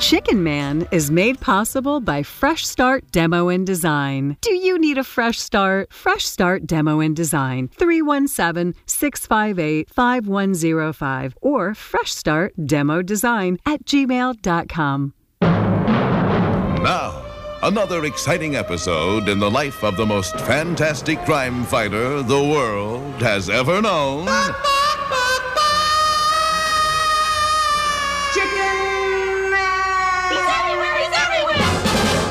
Chicken Man is made possible by Fresh Start Demo and Design. Do you need a fresh start? Fresh Start Demo and Design, 317-658-5105 or freshstartdemodesign@gmail.com. Now, another exciting episode in the life of the most fantastic crime fighter the world has ever known.